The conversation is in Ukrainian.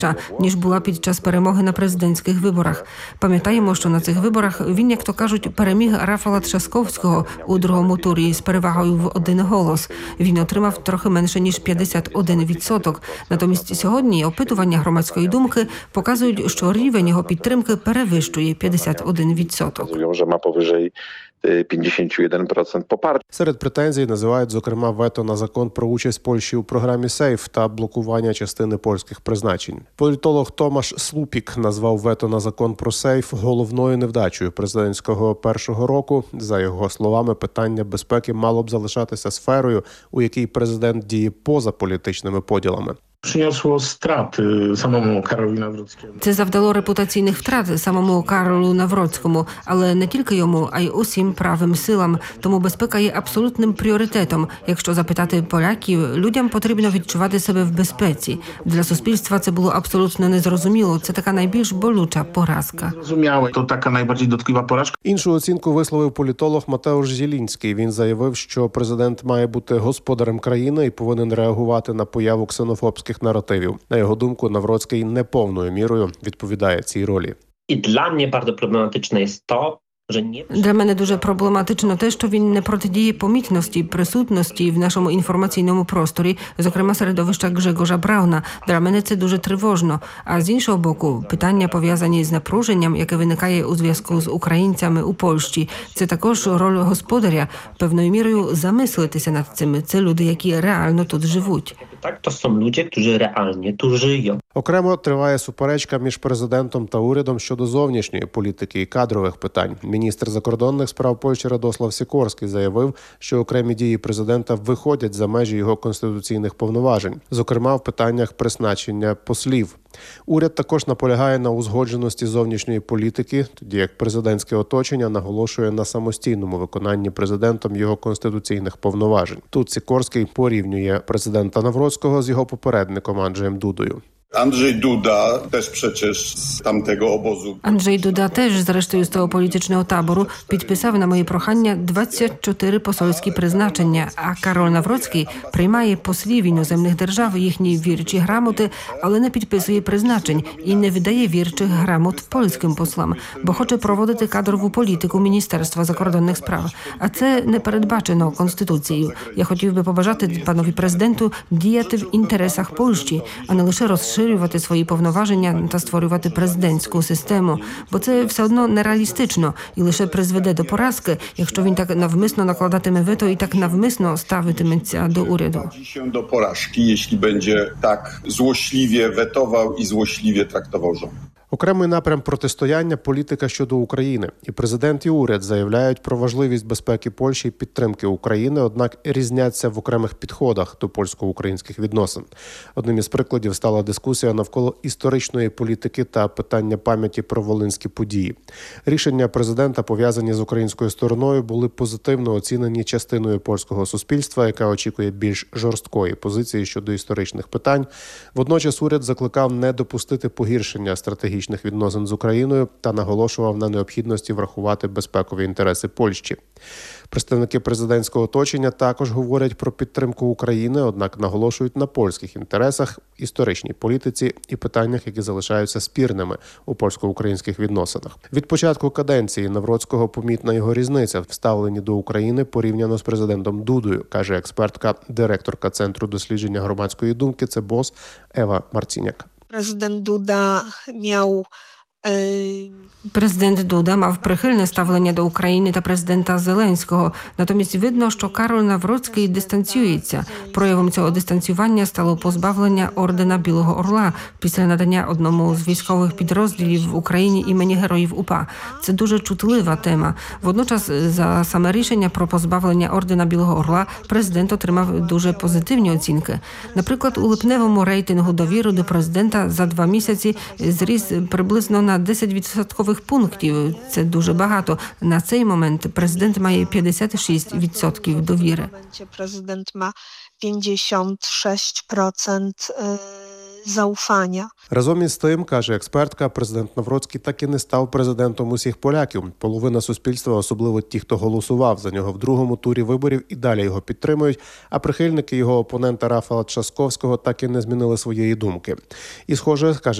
ніж була під час перемоги на президентських виборах. Пам'ятаємо, що на цих виборах він, як то кажуть, переміг Рафала Трzaskowskiego у другому турі з перевагою в 1 голос. Він отримав трохи менше, ніж 51%. Натомість сьогодні опитування громадської думки показують, що рівень його підтримки перевищує 51%. Що має повище 51% poparcia. Серед претензій називають, зокрема, вето на закон про участь Польщі у програмі «Сейф» та блокування частини польських призначень. Політолог Томаш Слупік назвав вето на закон про «Сейф» головною невдачею президентського першого року. За його словами, питання безпеки мало б залишатися сферою, у якій президент діє поза політичними поділами. Przyniosło straty samому Karolowi Nawrockiemu. Це завдало репутаційних втрат самому Каролу Навроцькому, але не тільки йому, а й усім правим силам. Тому безпека є абсолютним пріоритетом. Якщо запитати поляків, людям потрібно відчувати себе в безпеці. Для суспільства це було абсолютно незрозуміло. Це така найбільш болюча поразка. Зрозуміло, то така найбільш доткliwa поразка. Іншу оцінку висловив політолог Матеуш Зілінський. Він заявив, що президент має бути господарем країни і повинен реагувати на появу ксенофобських наративів. На його думку, Навроцький не повною мірою відповідає цій ролі. І для мене дуже проблематично є то, Для мене дуже проблематично те, що він не протидіє помітності, присутності в нашому інформаційному просторі, зокрема середовища Гrzegorza Brauna. Для мене це дуже тривожно. А з іншого боку, питання, пов'язані з напруженням, яке виникає у зв'язку з українцями у Польщі, це також роль господаря, певною мірою замислитися над цим. Це люди, які реально тут живуть. Так, то są ludzie, którzy realnie tu żyją. Окремо триває суперечка між президентом та урядом щодо зовнішньої політики і кадрових питань. Міністр закордонних справ Польщі Радослав Сікорський заявив, що окремі дії президента виходять за межі його конституційних повноважень, зокрема в питаннях призначення послів. Уряд також наполягає на узгодженості зовнішньої політики, тоді як президентське оточення наголошує на самостійному виконанні президентом його конституційних повноважень. Тут Сікорський порівнює президента Навроцького з його попередником Анджеєм Дудою. Andrzej Duda też przecież z tamtego obozu. Анджей Дуда теж, зрештою, з того політичного табору, підписав на мої прохання 24 посольські призначення, а Карол Навроцький приймає послів іноземних держав їхні вірчі грамоти, але не підписує призначень і не видає вірчих грамот польським послам, бо хоче проводити кадрову політику Міністерства закордонних справ. А це не передбачено Конституцією. Я хотів би побажати панові президенту діяти в інтересах Польщі, а не лише розширювати свої повноваження та створювати президентську систему, бо це все одно нереалістично і лише призведе до поразки, якщо він так навмисно накладатиме вето і так навмисно ставитиметься до уряду. Do porażki, jeśli będzie tak złośliwie wetował i złośliwie traktował rząd. Окремий напрям протистояння – політика щодо України. І президент, і уряд заявляють про важливість безпеки Польщі і підтримки України, однак різняться в окремих підходах до польсько-українських відносин. Одним із прикладів стала дискусія навколо історичної політики та питання пам'яті про волинські події. Рішення президента, пов'язані з українською стороною, були позитивно оцінені частиною польського суспільства, яка очікує більш жорсткої позиції щодо історичних питань. Водночас уряд закликав не допустити погіршення стратегічних відносин з Україною та наголошував на необхідності врахувати безпекові інтереси Польщі. Представники президентського оточення також говорять про підтримку України, однак наголошують на польських інтересах, історичній політиці і питаннях, які залишаються спірними у польсько-українських відносинах. Від початку каденції Навроцького помітна його різниця в ставленні до України порівняно з президентом Дудою, каже експертка, директорка Центру дослідження громадської думки «Цебос» Ева Марціняк. Президент Дуда мав прихильне ставлення до України та президента Зеленського. Натомість видно, що Карол Навроцький дистанціюється. Проявом цього дистанціювання стало позбавлення ордена Білого Орла після надання одному з військових підрозділів в Україні імені Героїв УПА. Це дуже чутлива тема. Водночас за саме рішення про позбавлення ордена Білого Орла президент отримав дуже позитивні оцінки. Наприклад, у липневому рейтингу довіри до президента за 2 місяці зріс приблизно на 10% пунктів. Це дуже багато. На цей момент президент має 56% довіри. Президент має 56% zaufania. Разом із тим, каже експертка, президент Навроцький так і не став президентом усіх поляків. Половина суспільства, особливо ті, хто голосував за нього в другому турі виборів, і далі його підтримують, а прихильники його опонента Рафала Трzaskowskiego так і не змінили своєї думки. І схоже, каже